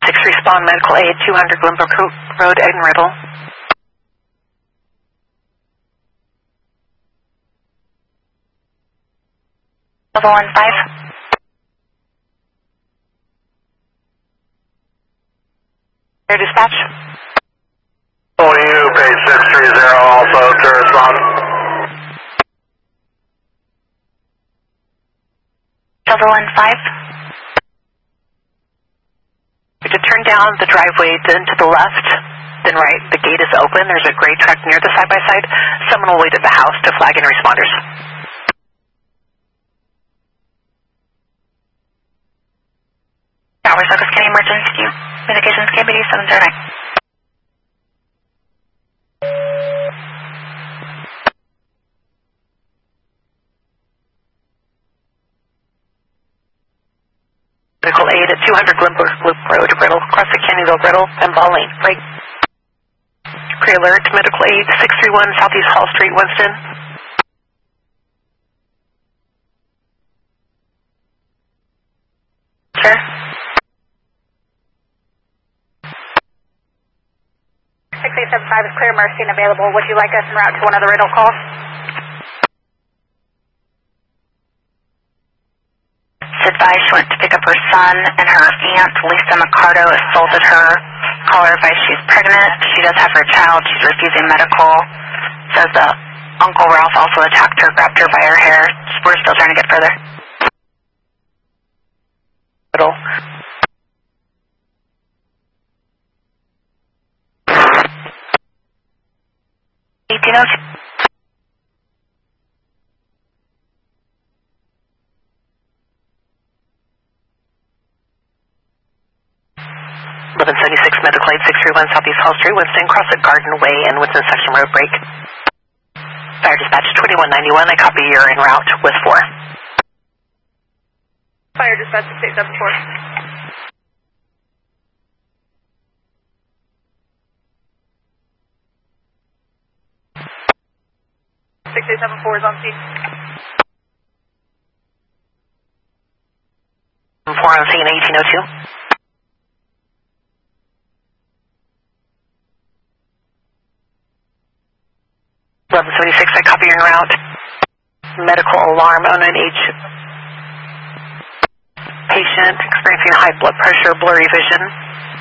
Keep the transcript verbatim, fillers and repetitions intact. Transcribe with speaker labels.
Speaker 1: six respond medical aid, two hundred Glenbrook Road, Eden Riddle. Level one five. Air dispatch.
Speaker 2: O U, page six three zero, also to respond.
Speaker 1: Level one five. To turn down the driveway, then to the left, then right. The gate is open. There's a gray truck near the side-by-side. Someone will wait at the house to flag in responders. Towers, Douglas County Emergency Communications, K B D seven zero nine. Medical aid at two hundred Glenbrook Loop Road, Riddle, across the Canyonville, Riddle, and Ball Lane. Right. Pre-alert, medical aid, six three one Southeast Hall Street, Winston. Sure. six eight seven five is clear, Mercy and available. Would you like us en route to one of the Riddle calls? Advice she went to pick up her son and her aunt, Lisa Mercado, assaulted her. Call her advice she's pregnant. She does have her child. She's refusing medical. Says the Uncle Ralph also attacked her, grabbed her by her hair. We're still trying to get further. Middle. eighteen oh two. eleven seventy-six Medical Aid, six three one Southeast Hall Street, Winston, cross at Garden Way and Winston Section Road break. Fire dispatch twenty-one ninety-one, I copy you're en route with four.
Speaker 3: Fire dispatch six eight seven four. six eight seven four is on scene.
Speaker 1: four on scene, eighteen oh two. eleven seventy-six, I copy your route. Medical alarm, oh nine H. Patient experiencing high blood pressure, blurry vision.